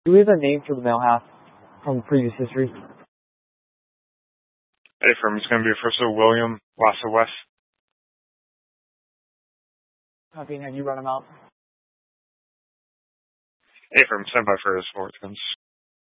Do we have a name for the male half from previous history? Affirm, it's going to be first of William Lassa West. Copy, and have you run him out? Affirm, stand by for his sports guns.